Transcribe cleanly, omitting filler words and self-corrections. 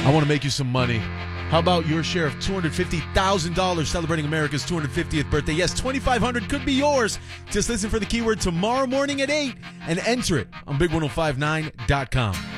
I want to make you some money. How about your share of $250,000 celebrating America's 250th birthday? Yes, $2,500 could be yours. Just listen for the keyword tomorrow morning at 8 and enter it on Big1059.com.